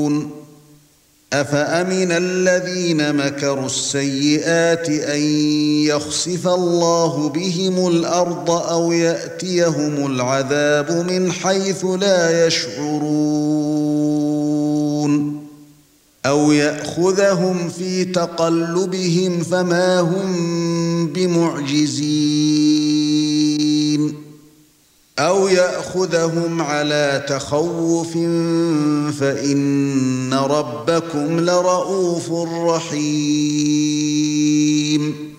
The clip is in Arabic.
أَفَأَمِنَ الَّذِينَ مَكَرُوا السَّيِّئَاتِ أَن يَخْسِفَ اللَّهُ بِهِمُ الْأَرْضَ أَوْ يَأْتِيَهُمُ الْعَذَابُ مِنْ حَيْثُ لَا يَشْعُرُونَ أَوْ يَأْخُذَهُمْ فِي تَقَلُّبِهِمْ فَمَا هُمْ بِمُعْجِزِينَ أَوْ يَأْخُذَهُمْ عَلَى تَخَوُّفٍ فَإِنَّ رَبَّكُمْ لَرَءُوفٌ رَحِيمٌ